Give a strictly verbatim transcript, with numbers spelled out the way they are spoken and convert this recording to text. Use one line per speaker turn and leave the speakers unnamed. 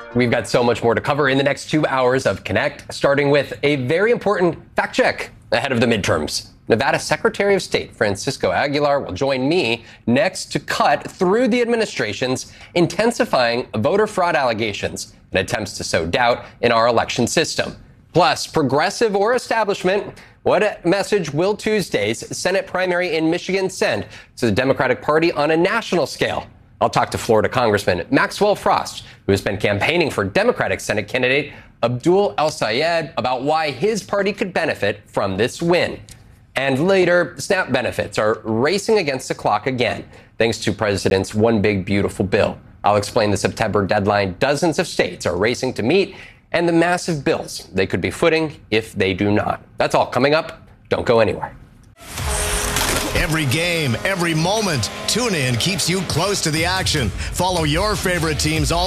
We've got so much more to cover in the next two hours of Connect, starting with a very important fact check ahead of the midterms. Nevada Secretary of State Francisco Aguilar will join me next to cut through the administration's intensifying voter fraud allegations and attempts to sow doubt in our election system. Plus, progressive or establishment, what message will Tuesday's Senate primary in Michigan send to the Democratic Party on a national scale? I'll talk to Florida Congressman Maxwell Frost, who has been campaigning for Democratic Senate candidate Abdul El-Sayed about why his party could benefit from this win. And later, SNAP benefits are racing against the clock again, thanks to President's One Big Beautiful Bill. I'll explain the September deadline dozens of states are racing to meet and the massive bills they could be footing if they do not. That's all coming up. Don't go anywhere.
Every game, every moment, TuneIn keeps you close to the action. Follow your favorite teams all